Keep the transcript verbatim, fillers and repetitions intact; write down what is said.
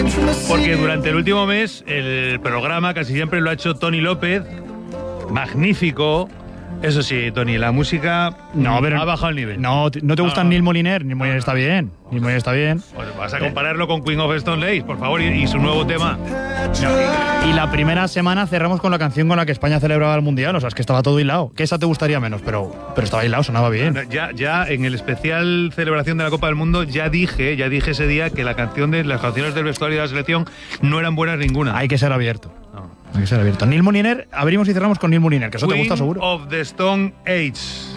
Porque durante el último mes el programa casi siempre lo ha hecho Tony López, magnífico. Eso sí, Tony, la música no, pero, ha bajado el nivel. No, ¿no te gusta no, no. Neil Moliner? Neil Moliner no, está bien. Neil Moliner está bien. Pues vas a compararlo con Queen of Stone Age, por favor, y, y su nuevo tema. No. Y la primera semana cerramos con la canción con la que España celebraba el Mundial. O sea, es que estaba todo hilado. Que esa te gustaría menos, pero, pero estaba hilado, sonaba bien. Ya, ya en el especial celebración de la Copa del Mundo ya dije, ya dije ese día que la canción de las canciones del vestuario de la selección no eran buenas ninguna. Hay que ser abierto. No. Hay que ser abierto. Neil Moliner, abrimos y cerramos con Neil Moliner, que eso Queen te gusta seguro. of the Stone Age.